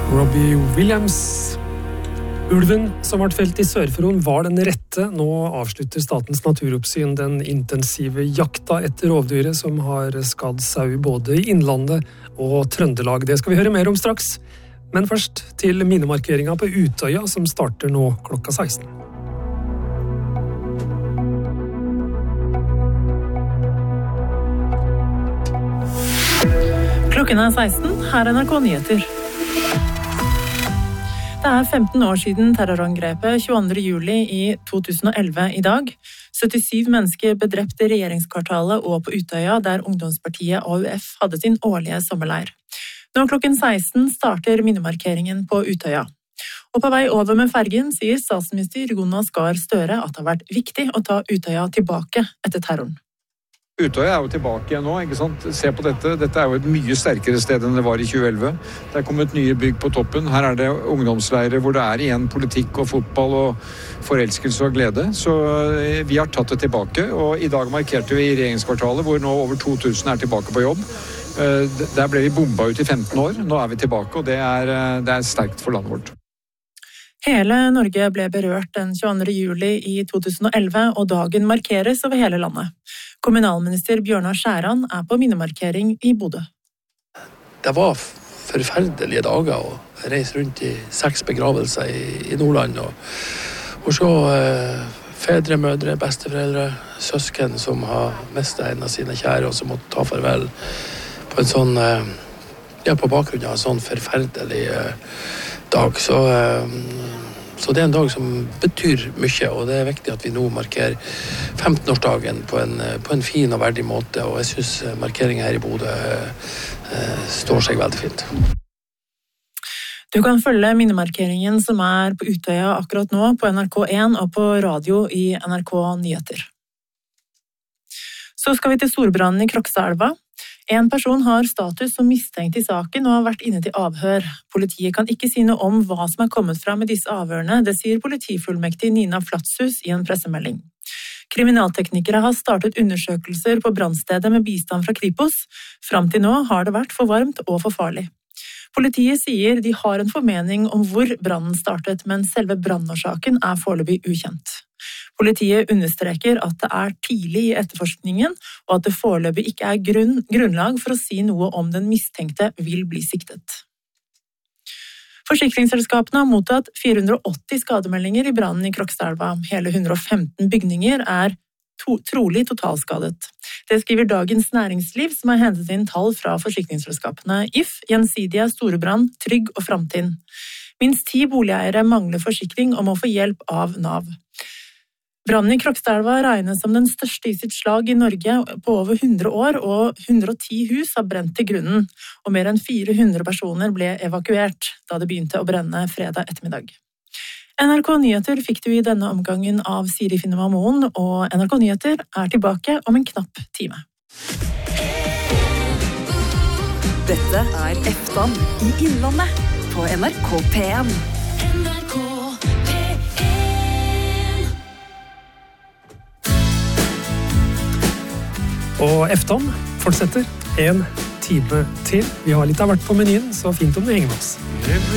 Robbie Williams. Ulven som ble felt i Sør-Fron var den rette. Nå avslutter Statens naturoppsyn den intensive jakta etter rovdyret som har skadd sau både i Innlandet og Trøndelag. Det skal vi høre mer om straks. Men først til minnemarkeringa på Utøya som starter nå klokka 16. Klokken er 16, her er NRK Nyheter. Det er 15 år siden terrorangrepet 22. juli i 2011 i dag. 77 mennesker bedrept i regjeringskvartalet og på Utøya, der ungdomspartiet AUF hadde sin årlige sommerleir. Nå klokken 16 starter minnemarkeringen på Utøya. Og på vei over med fergen sier statsminister Jonas Gahr Støre at det har vært viktig å ta Utøya tilbake etter terroren. Utøya er jo tilbake igjen nå, ikke sant? Se på dette. Dette er jo et mye sterkere sted enn det var i 2011. Det er kommet nye bygg på toppen. Her er det ungdomsleirer hvor det er igjen politikk og fotball og forelskelse og glede. Så vi har tatt det tilbake, og i dag markerte vi i regjeringskvartalet hvor nå over 2000 er tilbake på jobb. Der ble vi bomba ut i 15 år. Nå er vi tilbake, og det er sterkt for landet vårt. Hele Norge ble berørt den 22. juli i 2011, og dagen markeres over hele landet. Kommunalminister Bjørnar Skjæran er på minnemarkering i Bodø. Det var forferdelige dager å reise rundt i 6 begravelser i Nordland og se fedre, mødre, besteforeldre, søsken som har mistet en av sine kjære og som måtte ta farvel på en sånn, på bakgrunn av en sånn forferdelig dag. Så det er en dag som betyr mye, og det er viktig at vi nå markerer 15-årsdagen på en fin og verdig måte, og jeg synes markeringen her i Bodø står seg veldig fint. Du kan følge minnemarkeringen som er på Utøya akkurat nå på NRK1 og på radio i NRK Nyheter. Så skal vi til storbrannen i Krokstadelva. En person har status som mistenkt i saken og har vært inne til avhør. Politiet kan ikke si noe om hva som er kommet fra med disse avhørene, det sier politifullmektig Nina Flatshus i en pressemelding. Kriminalteknikere har startet undersøkelser på brannstedet med bistand fra Kripos. Fram til nå har det vært for varmt og for farlig. Politiet sier de har en formening om hvor brannen startet, men selve brannårsaken er foreløpig ukjent. Politiet understreker at det er tidlig i etterforskningen, og at det foreløpig ikke er grunnlag for å si noe om den mistenkte vil bli siktet. Forsikringsselskapene har mottatt 480 skademeldinger i brannen i Krokstadelva. Hele 115 bygninger er trolig totalskadet. Det skriver Dagens Næringsliv, som har hentet inn tall fra forsikringsselskapene If, Gjensidige, Storebrand, Trygg og Framtid. Minst 10 boligeiere mangler forsikring og må få hjelp av Nav. Brannen i Krokstadelva regnes som den største i sitt slag i Norge på over 100 år, og 110 hus har brent til grunnen, og mer enn 400 personer ble evakuert da det begynte å brenne fredag ettermiddag. NRK Nyheter fikk du i denne omgangen av Siri Finnema Moen, og NRK Nyheter er tilbake om en knapp time. Dette er Eftan i Innlandet på NRK P1. Og Eftan fortsetter en time til. Vi har litt av hvert på menyen, så fint om du henger med oss.